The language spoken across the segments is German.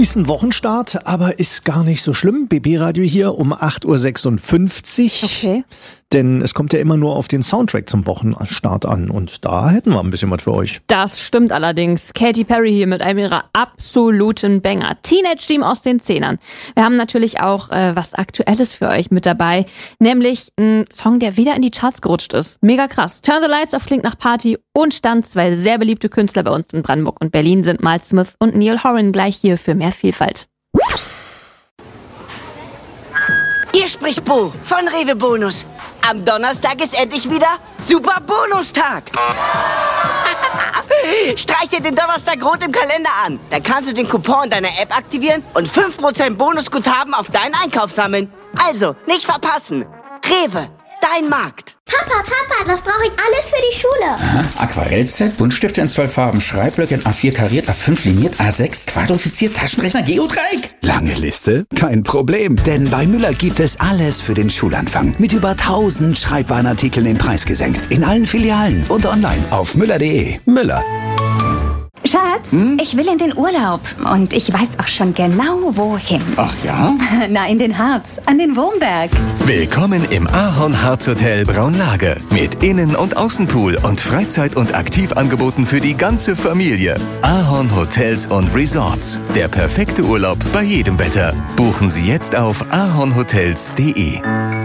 Ist ein Wochenstart, aber ist gar nicht so schlimm. BB Radio hier um 8.56 Uhr. Okay. Denn es kommt ja immer nur auf den Soundtrack zum Wochenstart an. Und da hätten wir ein bisschen was für euch. Das stimmt allerdings. Katy Perry hier mit einem ihrer absoluten Banger. Teenage Dream aus den 10ern. Wir haben natürlich auch was Aktuelles für euch mit dabei. Nämlich ein Song, der wieder in die Charts gerutscht ist. Mega krass. Turn the Lights Off klingt nach Party. Und dann zwei sehr beliebte Künstler bei uns in Brandenburg und Berlin sind Miles Smith und Neil Horan gleich hier für mehr Vielfalt. Hier spricht Bo von Rewe Bonus. Am Donnerstag ist endlich wieder Super Bonustag. Streich dir den Donnerstag rot im Kalender an. Dann kannst du den Coupon deiner App aktivieren und 5% Bonusguthaben auf deinen Einkauf sammeln. Also, nicht verpassen. Rewe, dein Markt. Papa, was brauche ich alles für die Schule? Aha, Aquarellset, Buntstifte in 12 Farben, Schreibblöcke in A4 kariert, A5 liniert, A6 quadrifiziert, Taschenrechner, Geodreieck. Lange Liste? Kein Problem, denn bei Müller gibt es alles für den Schulanfang. Mit über 1000 Schreibwarenartikeln den Preis gesenkt. In allen Filialen und online auf müller.de. Müller. Schatz, ich will in den Urlaub und ich weiß auch schon genau, wohin. Ach ja? Na, in den Harz, an den Wurmberg. Willkommen im Ahorn Harz Hotel Braunlage mit Innen- und Außenpool und Freizeit- und Aktivangeboten für die ganze Familie. Ahorn Hotels und Resorts. Der perfekte Urlaub bei jedem Wetter. Buchen Sie jetzt auf ahornhotels.de.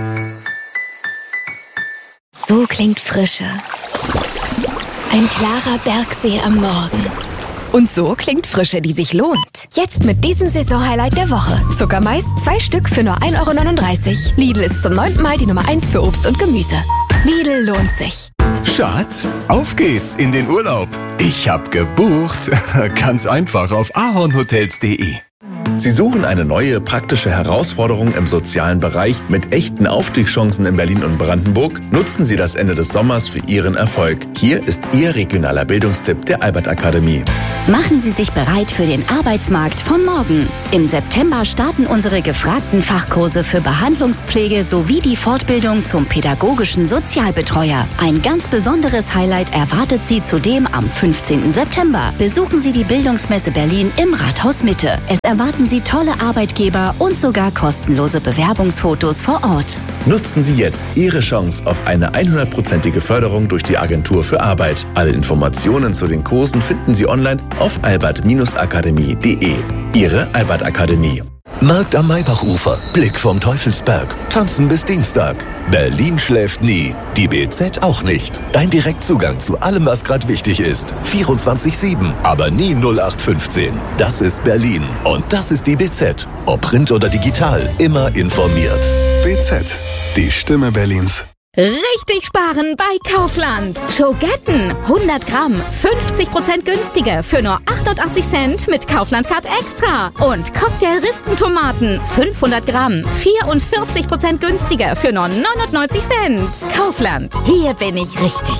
So klingt Frische. Ein klarer Bergsee am Morgen. Und so klingt Frische, die sich lohnt. Jetzt mit diesem Saisonhighlight der Woche. Zuckermais, 2 Stück für nur 1,39 €. Lidl ist zum 9. Mal die Nummer 1 für Obst und Gemüse. Lidl lohnt sich. Schatz, auf geht's in den Urlaub. Ich hab gebucht. Ganz einfach auf ahornhotels.de. Sie suchen eine neue, praktische Herausforderung im sozialen Bereich mit echten Aufstiegschancen in Berlin und Brandenburg? Nutzen Sie das Ende des Sommers für Ihren Erfolg. Hier ist Ihr regionaler Bildungstipp der Albert Akademie. Machen Sie sich bereit für den Arbeitsmarkt von morgen. Im September starten unsere gefragten Fachkurse für Behandlungspflege sowie die Fortbildung zum pädagogischen Sozialbetreuer. Ein ganz besonderes Highlight erwartet Sie zudem am 15. September. Besuchen Sie die Bildungsmesse Berlin im Rathaus Mitte. Es erwarten Sie tolle Arbeitgeber und sogar kostenlose Bewerbungsfotos vor Ort. Nutzen Sie jetzt Ihre Chance auf eine 100%ige Förderung durch die Agentur für Arbeit. Alle Informationen zu den Kursen finden Sie online auf albert-akademie.de. Ihre Albert Akademie. Markt am Maybachufer, Blick vom Teufelsberg, tanzen bis Dienstag. Berlin schläft nie, die BZ auch nicht. Dein Direktzugang zu allem, was gerade wichtig ist. 24/7, aber nie 0815. Das ist Berlin und das ist die BZ. Ob Print oder digital, immer informiert. BZ, die Stimme Berlins. Richtig sparen bei Kaufland. Schogetten, 100 Gramm, 50% günstiger für nur 88 Cent mit Kaufland Card Extra. Und Cocktail-Rispentomaten, 500 Gramm, 44% günstiger für nur 99 Cent. Kaufland, hier bin ich richtig.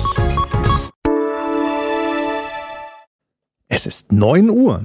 Es ist 9 Uhr.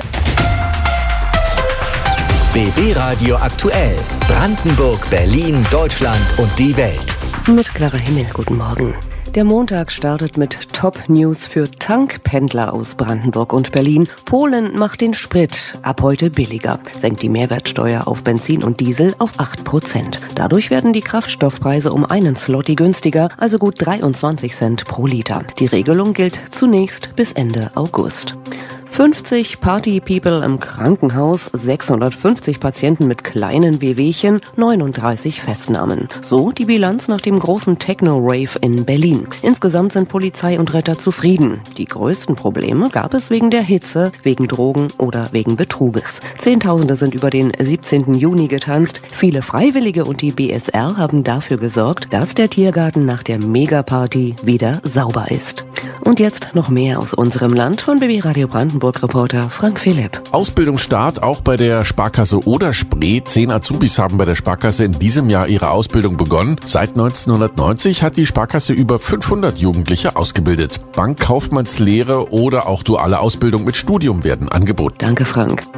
BB Radio aktuell. Brandenburg, Berlin, Deutschland und die Welt. Mit Clara Himmel, guten Morgen. Der Montag startet mit Top-News für Tankpendler aus Brandenburg und Berlin. Polen macht den Sprit ab heute billiger, senkt die Mehrwertsteuer auf Benzin und Diesel auf 8%. Dadurch werden die Kraftstoffpreise um einen Zloty günstiger, also gut 23 Cent pro Liter. Die Regelung gilt zunächst bis Ende August. 50 Party-People im Krankenhaus, 650 Patienten mit kleinen Wehwehchen, 39 Festnahmen. So die Bilanz nach dem großen Techno-Rave in Berlin. Insgesamt sind Polizei und Retter zufrieden. Die größten Probleme gab es wegen der Hitze, wegen Drogen oder wegen Betruges. Zehntausende sind über den 17. Juni getanzt. Viele Freiwillige und die BSR haben dafür gesorgt, dass der Tiergarten nach der Megaparty wieder sauber ist. Und jetzt noch mehr aus unserem Land von BB Radio Brandenburg-Reporter Frank Philipp. Ausbildungsstart auch bei der Sparkasse Oder-Spree. 10 Azubis haben bei der Sparkasse in diesem Jahr ihre Ausbildung begonnen. Seit 1990 hat die Sparkasse über 500 Jugendliche ausgebildet. Bankkaufmannslehre oder auch duale Ausbildung mit Studium werden angeboten. Danke, Frank.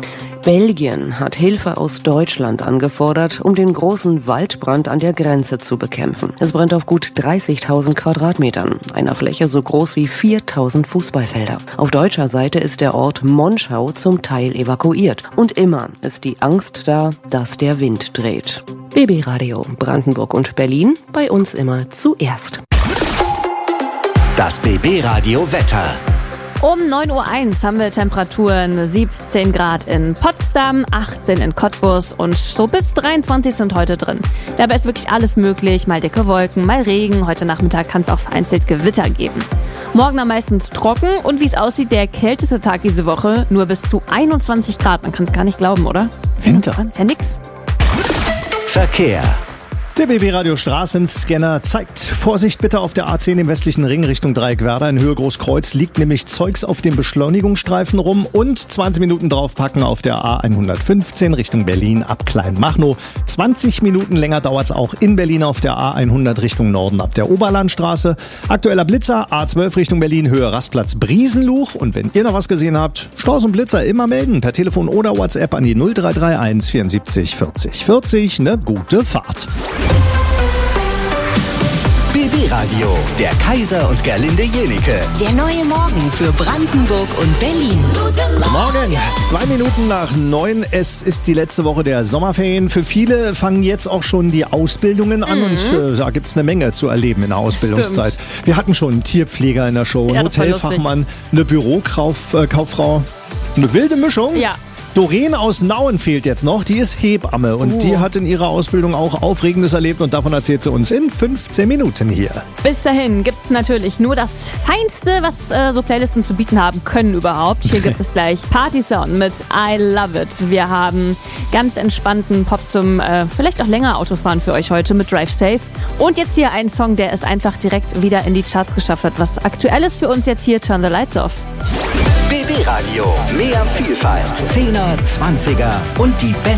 Belgien hat Hilfe aus Deutschland angefordert, um den großen Waldbrand an der Grenze zu bekämpfen. Es brennt auf gut 30.000 Quadratmetern, einer Fläche so groß wie 4.000 Fußballfelder. Auf deutscher Seite ist der Ort Monschau zum Teil evakuiert. Und immer ist die Angst da, dass der Wind dreht. BB Radio Brandenburg und Berlin, bei uns immer zuerst. Das BB Radio Wetter. Um 9.01 Uhr haben wir Temperaturen 17 Grad in Potsdam, 18 in Cottbus und so bis 23 sind heute drin. Dabei ist wirklich alles möglich, mal dicke Wolken, mal Regen. Heute Nachmittag kann es auch vereinzelt Gewitter geben. Morgen dann meistens trocken und wie es aussieht, der kälteste Tag diese Woche, nur bis zu 21 Grad. Man kann es gar nicht glauben, oder? Winter. 21, ist ja nix. Verkehr. Der BB Radio Straßenscanner zeigt Vorsicht bitte auf der A10 im westlichen Ring Richtung Dreieckwerder in Höhe Großkreuz liegt nämlich Zeugs auf dem Beschleunigungsstreifen rum und 20 Minuten draufpacken auf der A115 Richtung Berlin ab Kleinmachnow. 20 Minuten länger dauert's auch in Berlin auf der A100 Richtung Norden ab der Oberlandstraße. Aktueller Blitzer A12 Richtung Berlin Höhe Rastplatz Briesenluch und wenn ihr noch was gesehen habt, Staus und Blitzer immer melden per Telefon oder WhatsApp an die 0331 74 40 40. Eine gute Fahrt. BB Radio, der Kaiser und Gerlinde Jenike. Der neue Morgen für Brandenburg und Berlin. Guten Morgen, 2 Minuten nach 9. Es ist die letzte Woche der Sommerferien. Für viele fangen jetzt auch schon die Ausbildungen an und da gibt es eine Menge zu erleben in der Ausbildungszeit. Stimmt. Wir hatten schon einen Tierpfleger in der Show, einen Hotelfachmann, eine Bürokauffrau, eine wilde Mischung. Ja. Doreen aus Nauen fehlt jetzt noch, die ist Hebamme und die hat in ihrer Ausbildung auch Aufregendes erlebt und davon erzählt sie uns in 15 Minuten hier. Bis dahin gibt's natürlich nur das Feinste, was so Playlisten zu bieten haben können überhaupt. Hier gibt es gleich Party Sound mit I Love It. Wir haben ganz entspannten Pop zum vielleicht auch länger Autofahren für euch heute mit Drive Safe. Und jetzt hier ein Song, der es einfach direkt wieder in die Charts geschafft hat. Was Aktuelles für uns jetzt hier, Turn the Lights Off. BB Radio, mehr Vielfalt, 10er, 20er und die besten